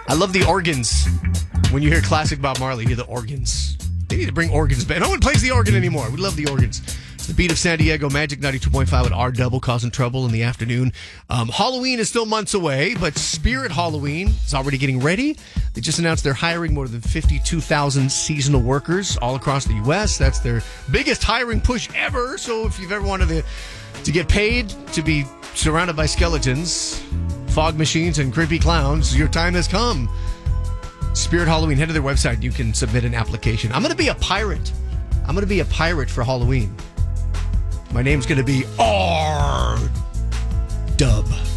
I love the organs. When you hear classic Bob Marley, you hear the organs. They need to bring organs back. No one plays the organ anymore. We love the organs. It's the beat of San Diego, Magic 92.5 at R Double, causing trouble in the afternoon. Halloween is still months away, but Spirit Halloween is already getting ready. They just announced they're hiring more than 52,000 seasonal workers all across the U.S. That's their biggest hiring push ever. So if you've ever wanted to get paid to be surrounded by skeletons, fog machines, and creepy clowns, your time has come. Spirit Halloween, head to their website. You can submit an application. I'm going to be a pirate. I'm going to be a pirate for Halloween. My name's going to be R Dub.